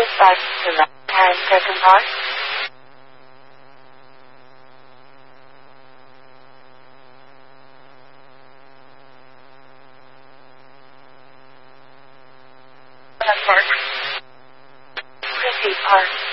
Please start to left hand second part. Left part. Proceed part.